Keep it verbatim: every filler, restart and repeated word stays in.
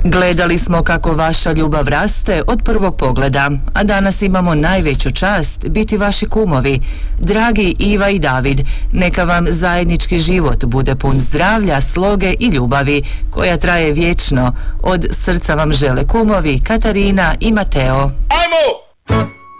Gledali smo kako vaša ljubav raste od prvog pogleda, a danas imamo najveću čast biti vaši kumovi. Dragi Iva i David, neka vam zajednički život bude pun zdravlja, sloge i ljubavi, koja traje vječno. Od srca vam žele kumovi Katarina i Mateo. Ajmo!